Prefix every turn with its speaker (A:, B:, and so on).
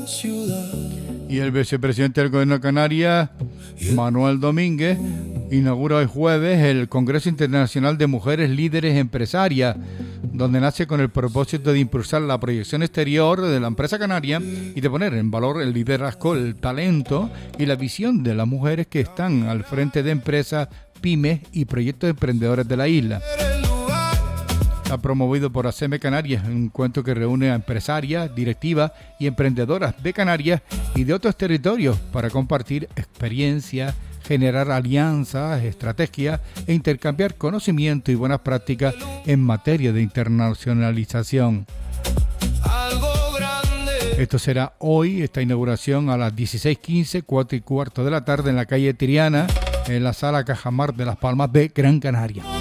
A: Y el vicepresidente del Gobierno de Canarias, Manuel Domínguez, inaugura hoy jueves el Congreso Internacional de Mujeres Líderes Empresarias, donde nace con el propósito de impulsar la proyección exterior de la empresa canaria y de poner en valor el liderazgo, el talento y la visión de las mujeres que están al frente de empresas, pymes y proyectos emprendedores de la isla. Está promovido por ACM Canarias, un encuentro que reúne a empresarias, directivas y emprendedoras de Canarias y de otros territorios para compartir experiencias, generar alianzas, estrategias e intercambiar conocimiento y buenas prácticas en materia de internacionalización. Esto será hoy, esta inauguración a las 16:15, 4:15 de la tarde en la calle Triana, en la Sala Cajamar de Las Palmas de Gran Canaria.